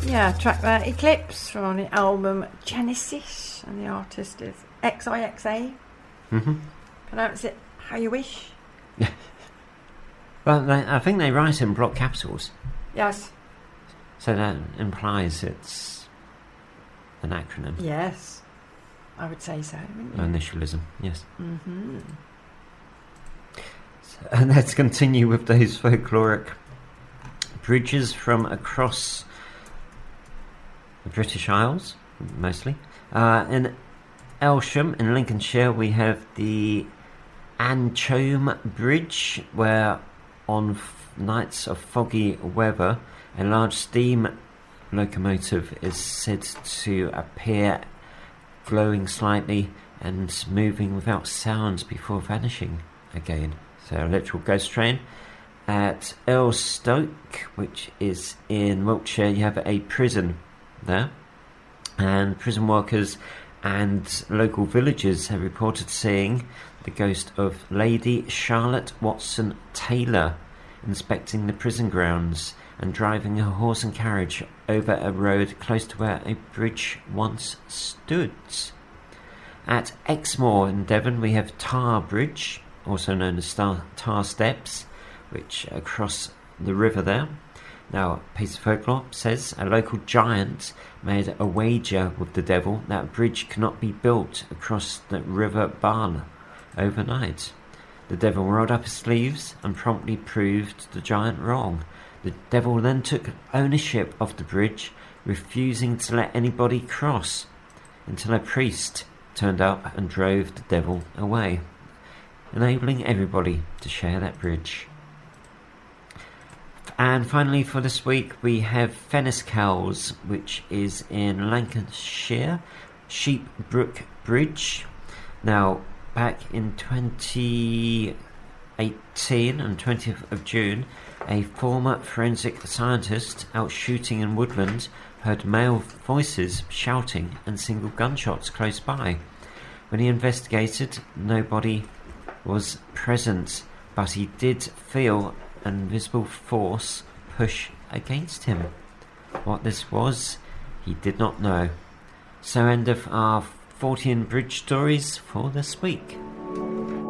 Yeah, track there, Eclipse, from the album Genesis, and the artist is XIXA. Mm-hmm. Pronounce it how you wish. Well, I think they write in block capitals. Yes. So that implies it's an acronym. Yes. I would say so. Initialism, yes. Mm-hmm. So, and let's continue with those folkloric bridges from across the British Isles, mostly. In Elsham, in Lincolnshire, we have the Anchome Bridge, where on nights of foggy weather, a large steam locomotive is said to appear glowing slightly and moving without sound before vanishing again. So a literal ghost train. At Earlstoke, which is in Wiltshire, you have a prison there, and prison workers and local villagers have reported seeing the ghost of Lady Charlotte Watson Taylor inspecting the prison grounds and driving a horse and carriage over a road close to where a bridge once stood. At Exmoor in Devon, we have Tar Bridge, also known as Tar Steps, which across the river there. Now, a piece of folklore says a local giant made a wager with the devil that a bridge cannot be built across the River Barn overnight. The devil rolled up his sleeves and promptly proved the giant wrong. The devil then took ownership of the bridge, refusing to let anybody cross, until a priest turned up and drove the devil away, enabling everybody to share that bridge. And finally for this week we have Fenniscowls, which is in Lancashire, Sheepbrook Bridge. Now, back in 2018 and 20th of June, a former forensic scientist out shooting in woodland heard male voices shouting and single gunshots close by. When he investigated, nobody was present, but he did feel an invisible force push against him. What this was, he did not know. So end of our 14 bridge stories for this week.